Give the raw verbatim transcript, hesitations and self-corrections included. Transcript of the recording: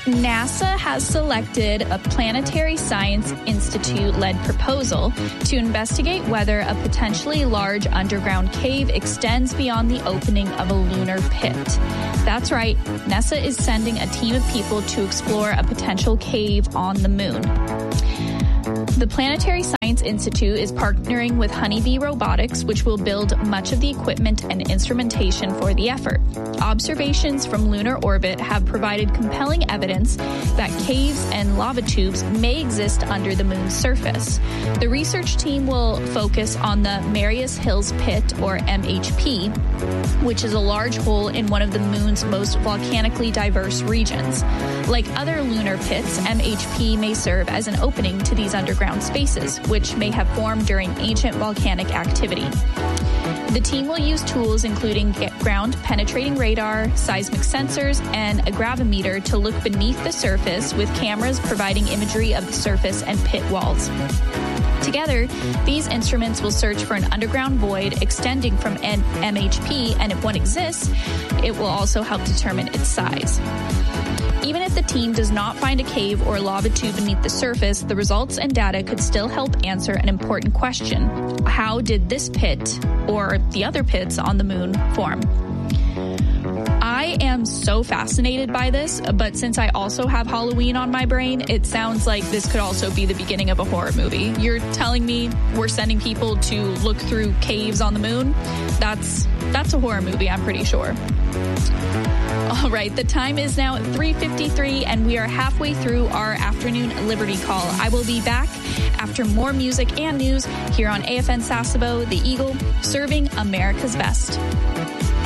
NASA has selected a Planetary Science Institute-led proposal to investigate whether a potentially large underground cave extends beyond the opening of a lunar pit. That's right, NASA is sending a team of people to explore a potential cave on the moon. The Planetary Science Institute is partnering with Honeybee Robotics, which will build much of the equipment and instrumentation for the effort. Observations from lunar orbit have provided compelling evidence that caves and lava tubes may exist under the moon's surface. The research team will focus on the Marius Hills Pit, or M H P, which is a large hole in one of the moon's most volcanically diverse regions. Like other lunar pits, M H P may serve as an opening to these underground spaces, which may have formed during ancient volcanic activity. The team will use tools including ground-penetrating radar, seismic sensors, and a gravimeter to look beneath the surface, with cameras providing imagery of the surface and pit walls. Together, these instruments will search for an underground void extending from M H P, and if one exists, it will also help determine its size. Even if the team does not find a cave or lava tube beneath the surface, the results and data could still help answer an important question. How did this pit, or the other pits on the moon, form? I am so fascinated by this, but since I also have Halloween on my brain, it sounds like this could also be the beginning of a horror movie. You're telling me we're sending people to look through caves on the moon? That's that's a horror movie, I'm pretty sure. All right, the time is now three fifty-three, and we are halfway through our afternoon Liberty Call. I will be back after more music and news here on A F N Sasebo, the Eagle, serving America's best.